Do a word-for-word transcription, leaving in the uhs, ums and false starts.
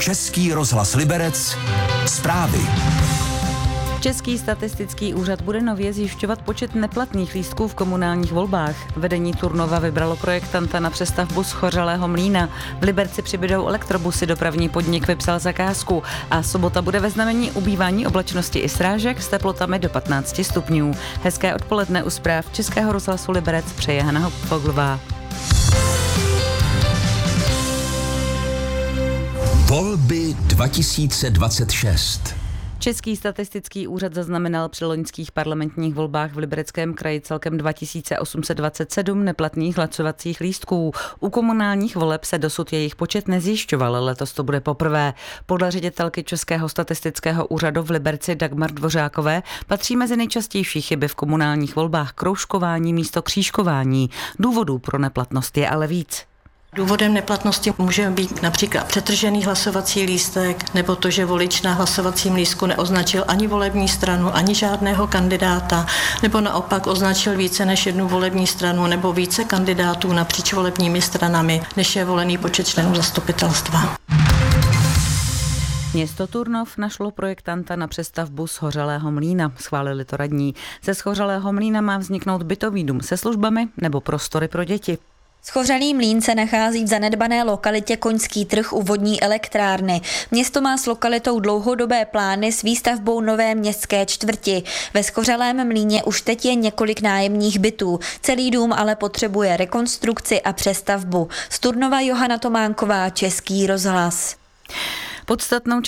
Český rozhlas Liberec. Zprávy. Český statistický úřad bude nově zjišťovat počet neplatných lístků v komunálních volbách. Vedení Turnova vybralo projektanta na přestavbu schořelého mlýna. V Liberci přibydou elektrobusy, dopravní podnik vypsal zakázku a sobota bude ve znamení ubývání oblačnosti i srážek s teplotami do patnáct stupňů. Hezké odpoledne u zpráv Českého rozhlasu Liberec přeje Hana Hopfoglová. Volby dva tisíce dvacet šest. Český statistický úřad zaznamenal při loňských parlamentních volbách v Libereckém kraji celkem dva tisíce osm set dvacet sedm neplatných hlasovacích lístků. U komunálních voleb se dosud jejich počet nezjišťoval, letos to bude poprvé. Podle ředitelky Českého statistického úřadu v Liberci Dagmar Dvořákové patří mezi nejčastější chyby v komunálních volbách kroužkování místo křížkování. Důvodů pro neplatnost je ale víc. Důvodem neplatnosti může být například přetržený hlasovací lístek nebo to, že volič na hlasovacím lístku neoznačil ani volební stranu, ani žádného kandidáta, nebo naopak označil více než jednu volební stranu nebo více kandidátů napříč volebními stranami, než je volený počet členů zastupitelstva. Město Turnov našlo projektanta na přestavbu schořelého mlýna. Schválili to radní. Ze schořelého mlýna má vzniknout bytový dům se službami nebo prostory pro děti. Schořelý mlýn se nachází v zanedbané lokalitě Koňský trh u vodní elektrárny. Město má s lokalitou dlouhodobé plány s výstavbou nové městské čtvrti. Ve schořelém mlýně už teď je několik nájemních bytů. Celý dům ale potřebuje rekonstrukci a přestavbu. Z Turnova Johana Tománková, Český rozhlas. Podstatnou